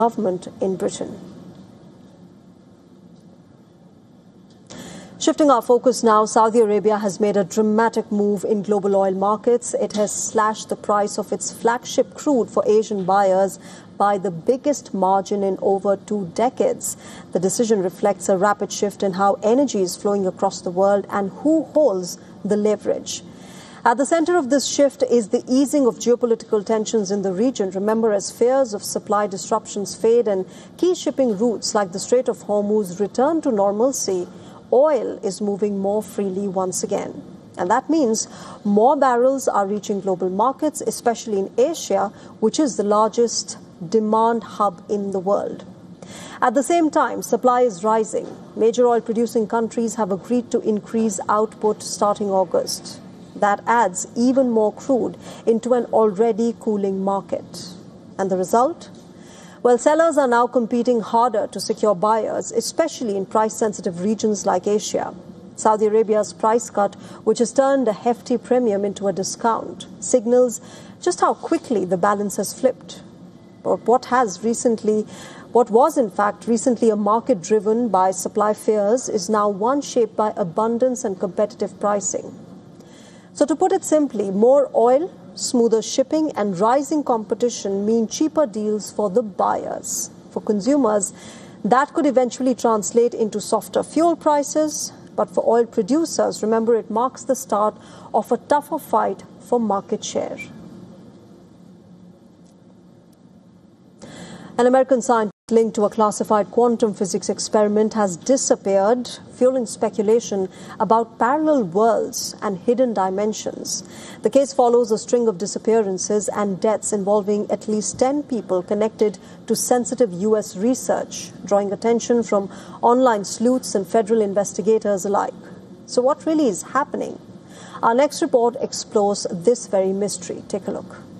government in Britain. Shifting our focus now, Saudi Arabia has made a dramatic move in global oil markets. It has slashed the price of its flagship crude for Asian buyers by the biggest margin in over 2 decades. The decision reflects a rapid shift in how energy is flowing across the world and who holds the leverage. At the center of this shift is the easing of geopolitical tensions in the region. Remember, as fears of supply disruptions fade and key shipping routes like the Strait of Hormuz return to normalcy, oil is moving more freely once again. And that means more barrels are reaching global markets, especially in Asia, which is the largest demand hub in the world. At the same time, supply is rising. Major oil-producing countries have agreed to increase output starting August. That adds even more crude into an already cooling market. And the result? Well, sellers are now competing harder to secure buyers, especially in price-sensitive regions like Asia. Saudi Arabia's price cut, which has turned a hefty premium into a discount, signals just how quickly the balance has flipped. But what was in fact recently a market driven by supply fears is now one shaped by abundance and competitive pricing. So to put it simply, more oil, smoother shipping and rising competition mean cheaper deals for the buyers. For consumers, that could eventually translate into softer fuel prices. But for oil producers, remember, it marks the start of a tougher fight for market share. An American scientist linked to a classified quantum physics experiment has disappeared, fueling speculation about parallel worlds and hidden dimensions. The case follows a string of disappearances and deaths involving at least 10 people connected to sensitive U.S. research, drawing attention from online sleuths and federal investigators alike. So what really is happening? Our next report explores this very mystery. Take a look.